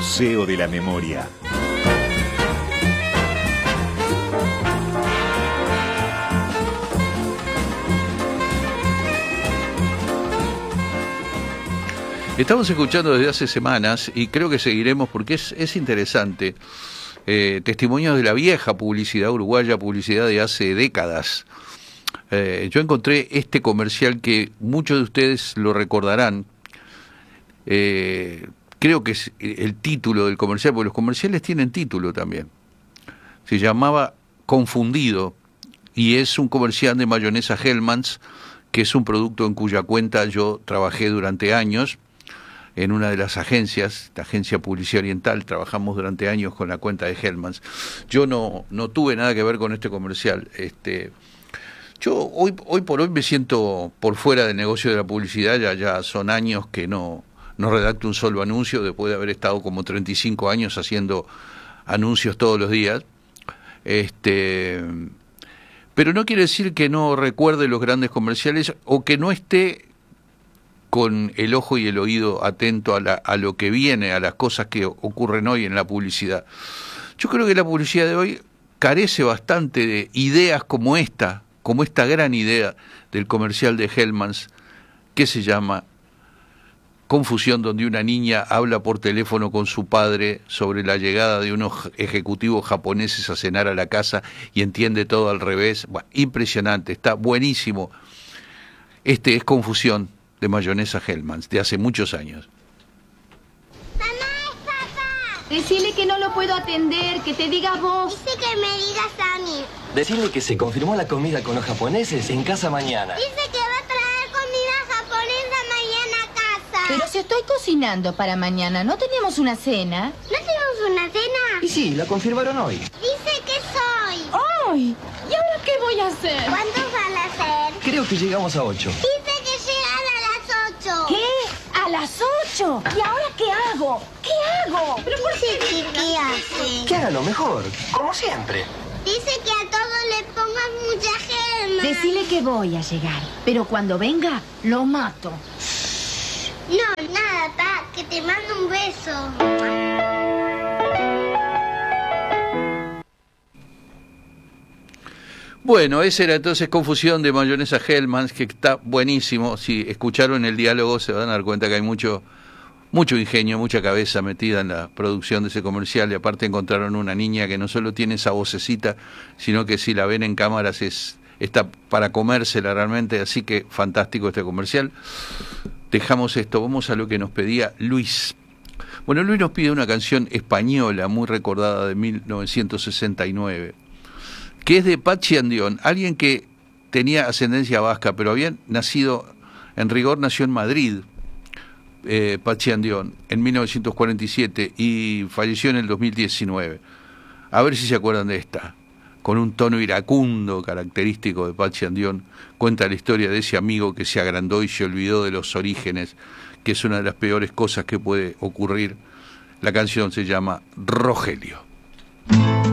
Museo de la Memoria. Estamos escuchando desde hace semanas y creo que seguiremos porque es interesante. Testimonios de la vieja publicidad uruguaya, publicidad de hace décadas. Yo encontré este comercial que muchos de ustedes lo recordarán. Creo que es el título del comercial, porque los comerciales tienen título también. Se llamaba Confundido y es un comercial de mayonesa Hellmann's, que es un producto en cuya cuenta yo trabajé durante años. En una de las agencias, la agencia Publicidad Oriental, trabajamos durante años con la cuenta de Hellmann's. Yo no tuve nada que ver con este comercial. Yo hoy por hoy me siento por fuera del negocio de la publicidad, ya son años que no redacto un solo anuncio, después de haber estado como 35 años haciendo anuncios todos los días. Pero no quiere decir que no recuerde los grandes comerciales o que no esté con el ojo y el oído atento a lo que viene, a las cosas que ocurren hoy en la publicidad. Yo creo que la publicidad de hoy carece bastante de ideas como esta gran idea del comercial de Hellmann's, que se llama Confusión, donde una niña habla por teléfono con su padre sobre la llegada de unos ejecutivos japoneses a cenar a la casa y entiende todo al revés. Bueno, impresionante, está buenísimo. Es Confusión, de mayonesa Hellmann's, de hace muchos años. ¡Mamá, es papá! Decile que no lo puedo atender, que te diga vos. Dice que me digas a mí. Decirle que se confirmó la comida con los japoneses en casa mañana. Dice que va a traer comida japonesa mañana a casa. Pero si estoy cocinando para mañana, ¿no teníamos una cena? ¿No tenemos una cena? Y sí, la confirmaron hoy. Dice que soy. ¡Ay! ¿Y ahora qué voy a hacer? ¿Cuántos van a ser? Creo que llegamos a 8. Dice que llegan a las 8. ¿Qué? ¿A las 8? ¿Y ahora qué hago? ¿Qué hago? ¿Pero por qué? ¿Qué hace? Que haga lo mejor, como siempre. Dice que a todos le pongas mucha gema. Decile que voy a llegar, pero cuando venga, lo mato. No, nada, pa, que te mando un beso. Bueno, esa era entonces Confusión de mayonesa Hellmann's, que está buenísimo. Si escucharon el diálogo se van a dar cuenta que hay mucho ingenio, mucha cabeza metida en la producción de ese comercial, y aparte encontraron una niña que no solo tiene esa vocecita, sino que si la ven en cámaras está para comérsela realmente, así que fantástico este comercial. Dejamos esto, vamos a lo que nos pedía Luis. Bueno, Luis nos pide una canción española muy recordada de 1969, que es de Patxi Andión, alguien que tenía ascendencia vasca, pero había nacido, en rigor nació en Madrid, Patxi Andión, en 1947, y falleció en el 2019. A ver si se acuerdan de esta. Con un tono iracundo característico de Patxi Andión, cuenta la historia de ese amigo que se agrandó y se olvidó de los orígenes, que es una de las peores cosas que puede ocurrir. La canción se llama Rogelio.